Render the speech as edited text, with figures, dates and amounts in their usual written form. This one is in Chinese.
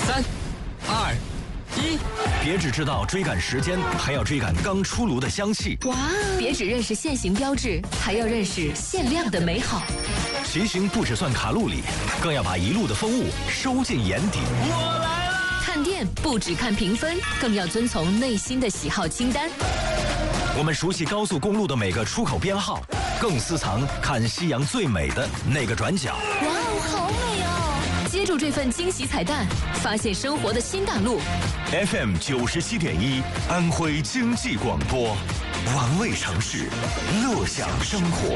3、2、1， 别只知道追赶时间，还要追赶刚出炉的香气。 哇！别只认识限行标志，还要认识限量的美好。 骑行不只算卡路里，更要把一路的风物收进眼底。 我来了！ 看店不只看评分，更要遵从内心的喜好清单。 我们熟悉高速公路的每个出口编号，更私藏看夕阳最美的那个转角。 哇哦，好美哦！接住这份惊喜彩蛋，发现生活的新大陆。 FM 97.1，安徽经济广播，玩味城市，乐享生活。